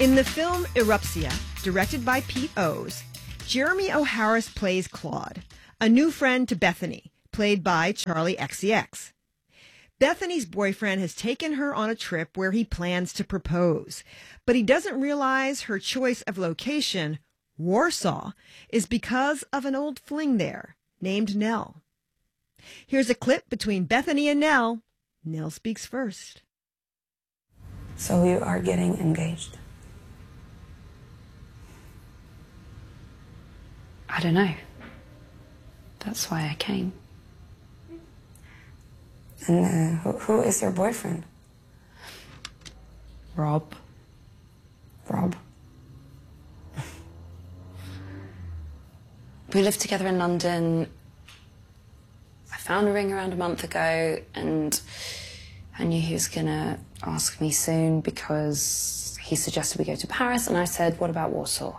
In the film Erupcia, directed by Pete Owes, Jeremy O. Harris plays Claude, a new friend to Bethany, played by Charlie XCX. Bethany's boyfriend has taken her on a trip where he plans to propose, but he doesn't realize her choice of location, Warsaw, is because of an old fling there named Nell. Here's a clip between Bethany and Nell. Nell speaks first. So you are getting engaged? I don't know. That's why I came. And who is your boyfriend? Rob. Rob. We lived together in London. I found a ring around a month ago, and I knew he was gonna ask me soon because he suggested we go to Paris, and I said, what about Warsaw?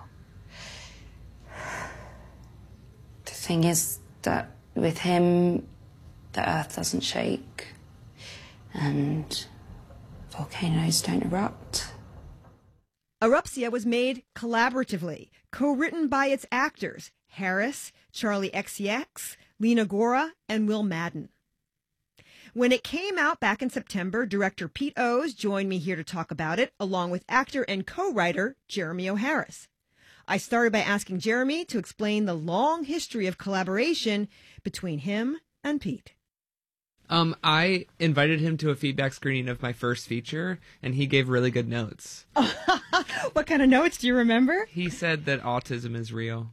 The thing is that with him, the earth doesn't shake and volcanoes don't erupt. Erupcia was made collaboratively, co-written by its actors, Harris, Charlie XCX, Lena Gora, and Will Madden. When it came out back in September, director Pete Owes joined me here to talk about it, along with actor and co-writer Jeremy O. Harris. I started by asking Jeremy to explain the long history of collaboration between him and Pete. I invited him to a feedback screening of my first feature, and he gave really good notes. What kind of notes do you remember? He said that autism is real.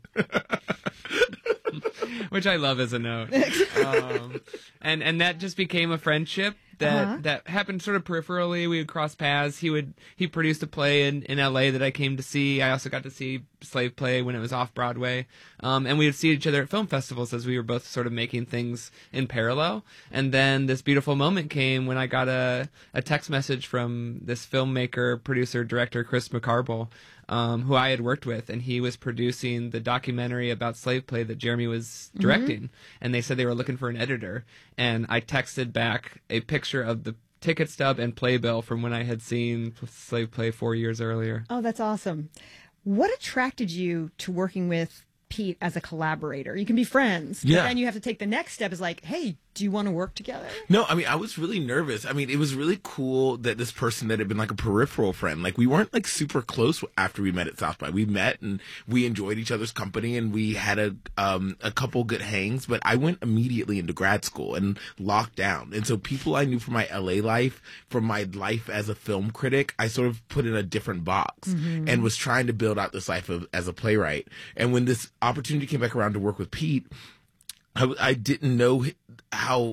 Which I love as a note. And that just became a friendship that happened sort of peripherally. We would cross paths. He produced a play in LA that I came to see. I also got to see Slave Play when it was off Broadway. And we would see each other at film festivals as we were both sort of making things in parallel. And then this beautiful moment came when I got a text message from this filmmaker, producer, director, Chris McCarble, who I had worked with, and he was producing the documentary about Slave Play that Jeremy was directing. And they said they were looking for an editor. And I texted back a picture of the ticket stub and playbill from when I had seen Slave Play 4 years earlier. Oh, that's awesome. What attracted you to working with Pete as a collaborator? You can be friends, but then you have to take the next step is like, hey, do you want to work together? No, I mean, I was really nervous. I mean, it was really cool that this person that had been like a peripheral friend, like we weren't like super close after we met at South by. We met and we enjoyed each other's company and we had a couple good hangs, but I went immediately into grad school and locked down. And so people I knew from my LA life, from my life as a film critic, I sort of put in a different box and was trying to build out this life as a playwright. And when this opportunity came back around to work with Pete, I didn't know how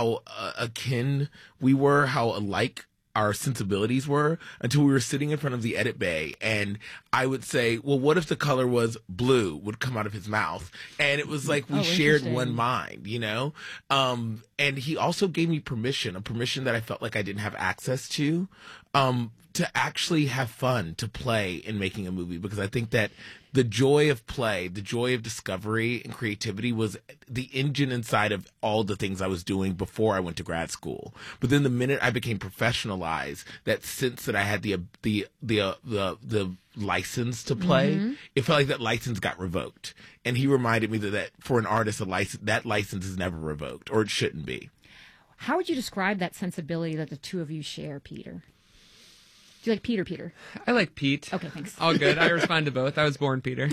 akin we were, how alike our sensibilities were until we were sitting in front of the edit bay and I would say, well, what if the color was blue would come out of his mouth? And it was like we shared one mind, you know? And he also gave me permission, a permission that I felt like I didn't have access to actually have fun, to play in making a movie, because I think that the joy of play, the joy of discovery and creativity was the engine inside of all the things I was doing before I went to grad school. But then the minute I became professionalized, that sense that I had the license to play, it felt like that license got revoked. And he reminded me that for an artist, that license is never revoked, or it shouldn't be. How would you describe that sensibility that the two of you share, Peter? Do you like Pete or Peter? I like Pete. Okay, thanks. All good. I respond to both. I was born Peter.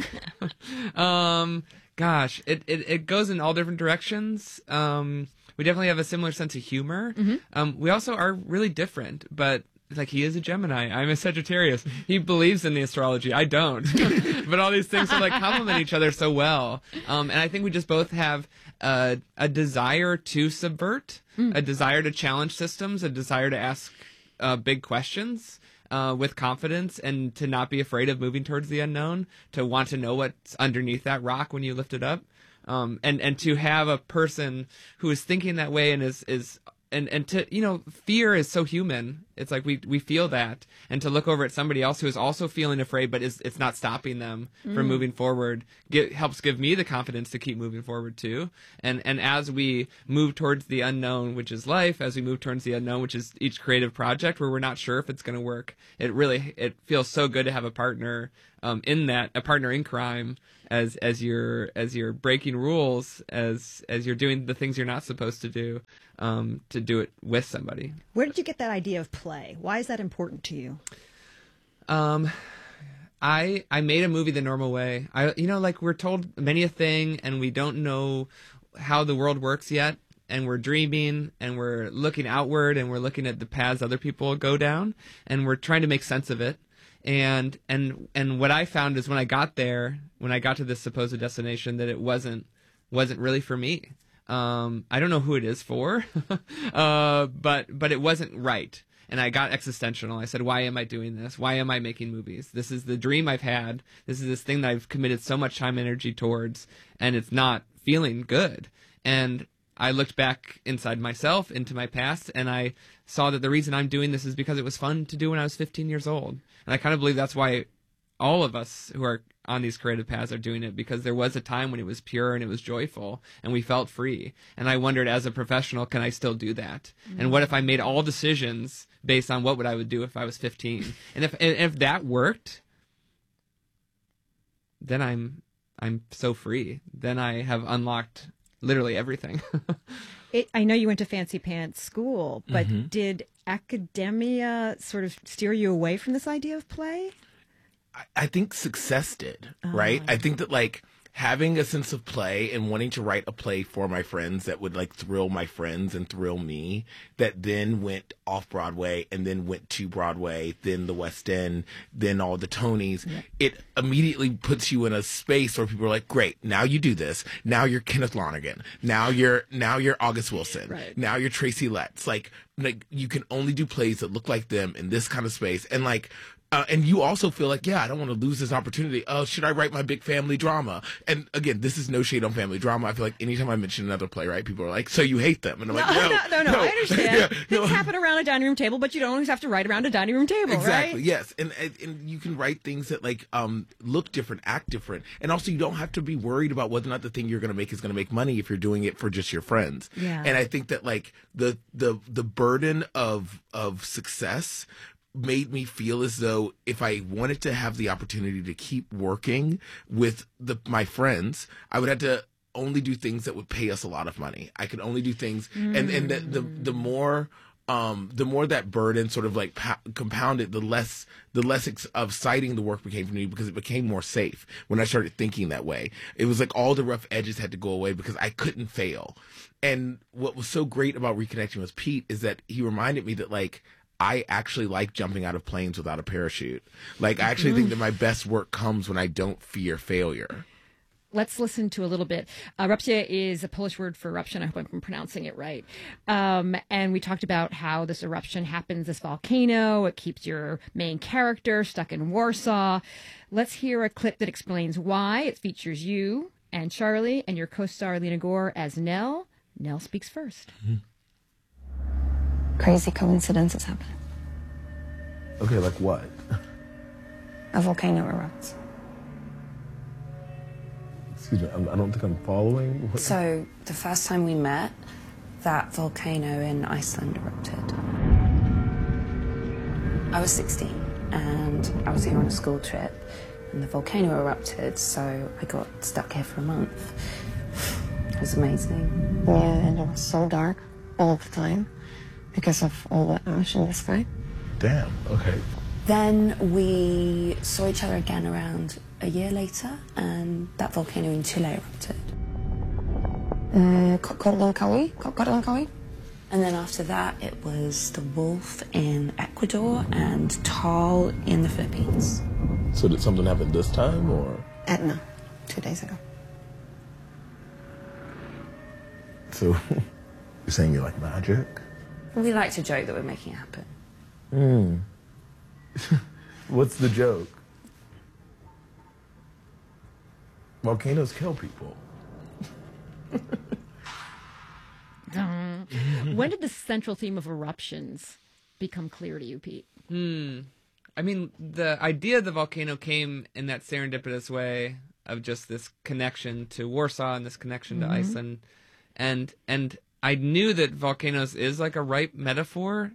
Gosh, it goes in all different directions. We definitely have a similar sense of humor. We also are really different, but like he is a Gemini. I'm a Sagittarius. He believes in the astrology. I don't. But all these things like complement each other so well. And I think we just both have a desire to subvert, a desire to challenge systems, a desire to ask big questions. With confidence, and to not be afraid of moving towards the unknown, to want to know what's underneath that rock when you lift it up, and to have a person who is thinking that way and is and to, fear is so human. It's like we feel that, and to look over at somebody else who is also feeling afraid, but it's not stopping them from moving forward, helps give me the confidence to keep moving forward too. And as we move towards the unknown, which is life, as we move towards the unknown, which is each creative project where we're not sure if it's going to work, it feels so good to have a partner a partner in crime, as you're breaking rules, as you're doing the things you're not supposed to do it with somebody. Where did you get that idea of play? Why is that important to you? I made a movie the normal way. Like we're told many a thing, and we don't know how the world works yet, and we're dreaming, and we're looking outward, and we're looking at the paths other people go down, and we're trying to make sense of it. And what I found is when I got there, when I got to this supposed destination, that it wasn't really for me. I don't know who it is for, but it wasn't right. And I got existential. I said, why am I doing this? Why am I making movies? This is the dream I've had. This is this thing that I've committed so much time and energy towards, and it's not feeling good. And I looked back inside myself, into my past, and I saw that the reason I'm doing this is because it was fun to do when I was 15 years old. And I kind of believe that's why all of us who are on these creative paths are doing it, because there was a time when it was pure and it was joyful and we felt free. And I wondered, as a professional, can I still do that? Mm-hmm. And what if I made all decisions based on what I would do if I was 15? And if that worked, then I'm so free. Then I have unlocked literally everything. I know you went to fancy pants school, but did academia sort of steer you away from this idea of play? I think success did, right? I think that like having a sense of play and wanting to write a play for my friends that would like thrill my friends and thrill me, that then went off Broadway and then went to Broadway, then the West End, then all the Tonys. Yeah. It immediately puts you in a space where people are like, great, now you do this. Now you're Kenneth Lonergan. Now you're August Wilson. Right. Now you're Tracy Letts. Like you can only do plays that look like them in this kind of space. And like, and you also feel like, yeah, I don't want to lose this opportunity. Oh, should I write my big family drama? And again, this is no shade on family drama. I feel like anytime I mention another playwright, people are like, so you hate them? And I'm like, no. I understand. Things happen around a dining room table, but you don't always have to write around a dining room table, exactly, right? Yes. And you can write things that like look different, act different. And also you don't have to be worried about whether or not the thing you're going to make is going to make money if you're doing it for just your friends. Yeah. And I think that like the burden of success made me feel as though if I wanted to have the opportunity to keep working with my friends, I would have to only do things that would pay us a lot of money. I could only do things, and the more that burden sort of like compounded, the less exciting the work became for me, because it became more safe when I started thinking that way. It was like all the rough edges had to go away because I couldn't fail. And what was so great about reconnecting with Pete is that he reminded me that like, I actually like jumping out of planes without a parachute. Like, I actually think that my best work comes when I don't fear failure. Let's listen to a little bit. Erupcja is a Polish word for eruption. I hope I'm pronouncing it right. And we talked about how this eruption happens, this volcano. It keeps your main character stuck in Warsaw. Let's hear a clip that explains why. It features you and Charlie and your co-star Lena Gore as Nell. Nell speaks first. Mm-hmm. Crazy coincidences happen. Okay, like what? A volcano erupts. Excuse me, I don't think I'm following. What? So, the first time we met, that volcano in Iceland erupted. I was 16, and I was here on a school trip, and the volcano erupted, so I got stuck here for a month. It was amazing. Yeah, and it was so dark all the time because of all the ash in the sky. Damn, okay. Then we saw each other again around a year later, and that volcano in Chile erupted. Kotlonkawi. And then after that, it was the Wolf in Ecuador and Tal in the Philippines. So did something happen this time, or? Etna, 2 days ago. So, you're saying you like magic? We like to joke that we're making it happen. What's the joke? Volcanoes kill people. When did the central theme of eruptions become clear to you, Pete? I mean, the idea of the volcano came in that serendipitous way of just this connection to Warsaw and this connection to Iceland, and I knew that volcanoes is like a ripe metaphor,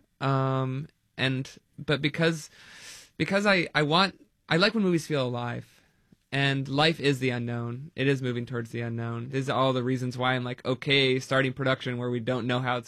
but because I like when movies feel alive, and life is the unknown. It is moving towards the unknown. These are all the reasons why I'm like, okay, starting production where we don't know how it's